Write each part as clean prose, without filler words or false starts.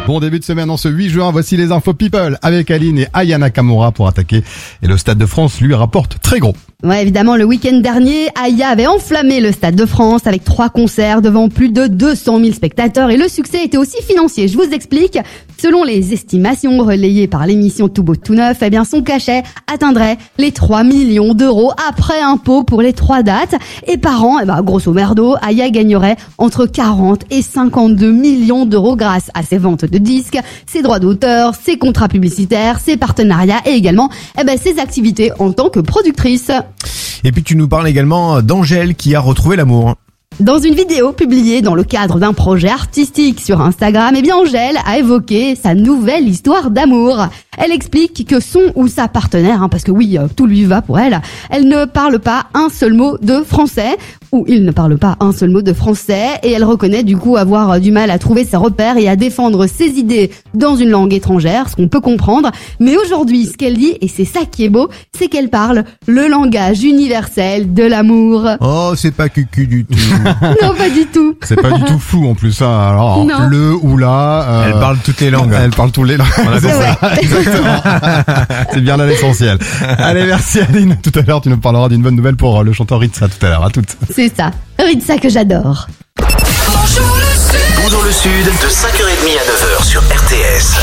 Bon début de semaine en ce 8 juin, voici les infos people avec Aline et Aya Nakamura pour attaquer. Et le Stade de France lui rapporte très gros. Ouais, évidemment, le week-end dernier, Aya avait enflammé le Stade de France avec 3 concerts devant plus de 200 000 spectateurs et le succès était aussi financier. Je vous explique. Selon les estimations relayées par l'émission Tout Beau Tout Neuf, eh bien, son cachet atteindrait les 3 millions d'euros après impôt pour les 3 dates. Et par an, grosso merdo, Aya gagnerait entre 40 et 52 millions d'euros grâce à ses ventes de disques, ses droits d'auteur, ses contrats publicitaires, ses partenariats et également, ses activités en tant que productrice. Et puis tu nous parles également d'Angèle qui a retrouvé l'amour. Dans une vidéo publiée dans le cadre d'un projet artistique sur Instagram, Angèle a évoqué sa nouvelle histoire d'amour. Elle explique que son ou sa partenaire, parce que oui, tout lui va pour elle, elle ne parle pas un seul mot de français, ou il ne parle pas un seul mot de français, et elle reconnaît du coup avoir du mal à trouver ses repères et à défendre ses idées dans une langue étrangère, ce qu'on peut comprendre. Mais aujourd'hui, ce qu'elle dit, et c'est ça qui est beau, c'est qu'elle parle le langage universel de l'amour. Oh, c'est pas cucu du tout. Non, pas du tout. C'est pas du tout flou en plus, ça. Alors, non. le ou la. Elle parle toutes les langues. Elle parle toutes les langues. C'est ça. Exactement. C'est bien là l'essentiel. Allez, merci Aline. Tout à l'heure, tu nous parleras d'une bonne nouvelle pour le chanteur Ritza tout à l'heure. À toutes. C'est ça. Ritza que j'adore. Bonjour le Sud, de 5h30 à 9h sur RTS.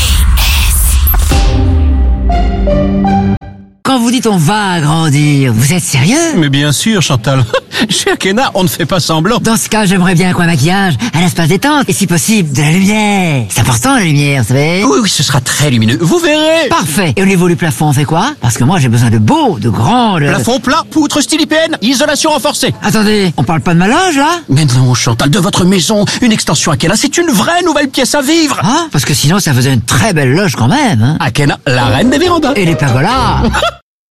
Quand vous dites on va agrandir, vous êtes sérieux? Mais bien sûr, Chantal. Chez Akena, on ne fait pas semblant. Dans ce cas, j'aimerais bien un maquillage, un espace détente, et si possible, de la lumière. C'est important la lumière, vous savez? Oui, ce sera très lumineux. Vous verrez. Parfait. Et au niveau du plafond, on fait quoi? Parce que moi, j'ai besoin de beaux, de grands... Plafond plat, poutre style IPN, isolation renforcée. Attendez, on parle pas de ma loge, là? Mais non, Chantal, de votre maison, une extension Akena, c'est une vraie nouvelle pièce à vivre. Hein? Parce que sinon, ça faisait une très belle loge quand même, hein? Akena, la reine des vérandas. Et les pergolas.